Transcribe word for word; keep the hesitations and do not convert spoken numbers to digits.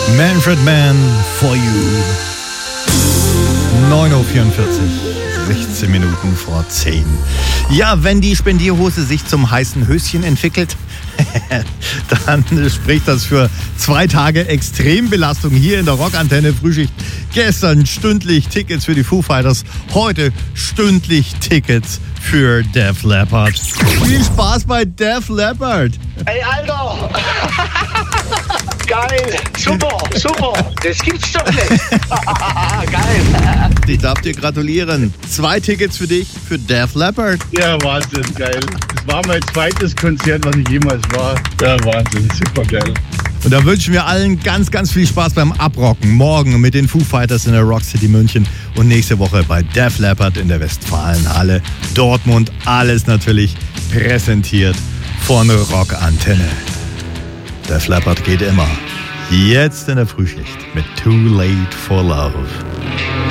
Manfred Mann, For You. neun Uhr vierundvierzig, sechzehn Minuten vor zehn. Ja, wenn die Spendierhose sich zum heißen Höschen entwickelt, dann spricht das für zwei Tage Extrembelastung hier in der Rockantenne Frühschicht. Gestern stündlich Tickets für die Foo Fighters, heute stündlich Tickets für Def Leppard. Viel Spaß bei Def Leppard. Ey, Alter! Geil! Super, super! Das gibt's doch nicht! Geil! Ich darf dir gratulieren. Zwei Tickets für dich für Def Leppard. Ja, Wahnsinn, geil. Das war mein zweites Konzert, was ich jemals war. Ja, Wahnsinn, super geil. Und da wünschen wir allen ganz, ganz viel Spaß beim Abrocken. Morgen mit den Foo Fighters in der Rock City München und nächste Woche bei Def Leppard in der Westfalenhalle Dortmund. Alles natürlich präsentiert von Rockantenne. Def Leppard geht immer. Jetzt in der Frühschicht mit Too Late for Love.